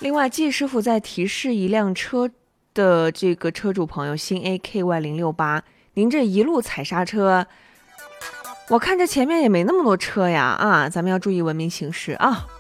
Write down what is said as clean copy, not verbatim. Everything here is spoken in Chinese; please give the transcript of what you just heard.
另外，季师傅在提示一辆车的这个车主朋友新 AKY068，您这一路踩刹车，我看这前面也没那么多车呀，咱们要注意文明行驶啊。